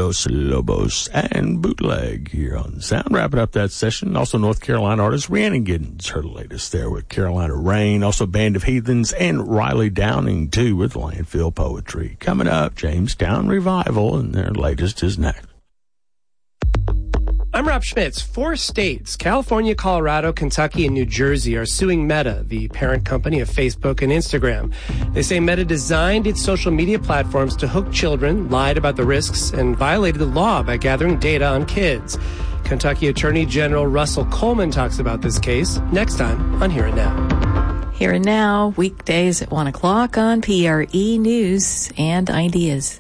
Dos Lobos and Bootleg here on the Sound. Wrapping up that session. Also North Carolina artist Rhiannon Giddens, her latest there with Carolina Rain. Also Band of Heathens and Riley Downing too with Landfill Poetry. Coming up, Jamestown Revival, and their latest is next. I'm Rob Schmitz. 4 states, California, Colorado, Kentucky, and New Jersey, are suing Meta, the parent company of Facebook and Instagram. They say Meta designed its social media platforms to hook children, lied about the risks, and violated the law by gathering data on kids. Kentucky Attorney General Russell Coleman talks about this case next time on Here and Now. Here and Now, weekdays at 1 o'clock on PRE News and Ideas.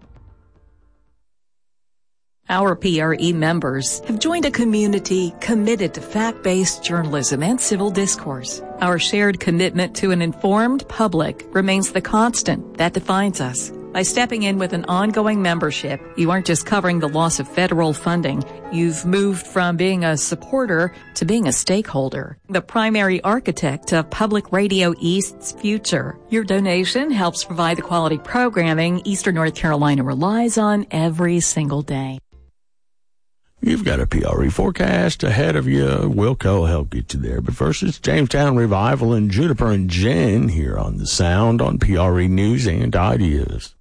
Our PRE members have joined a community committed to fact-based journalism and civil discourse. Our shared commitment to an informed public remains the constant that defines us. By stepping in with an ongoing membership, you aren't just covering the loss of federal funding. You've moved from being a supporter to being a stakeholder, the primary architect of Public Radio East's future. Your donation helps provide the quality programming Eastern North Carolina relies on every single day. You've got a PRE forecast ahead of you. Wilco will help get you there. But first, it's Jamestown Revival and Juniper and Jen here on the Sound on PRE News and Ideas.